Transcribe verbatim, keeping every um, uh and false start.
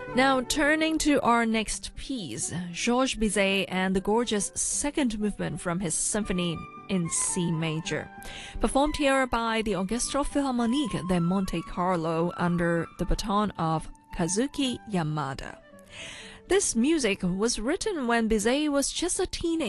Now, turning to our next piece, Georges Bizet and the gorgeous second movement from his symphony in C major, performed here by the Orchestre Philharmonique de Monte Carlo under the baton of Kazuki Yamada. This music was written when Bizet was just a teenager.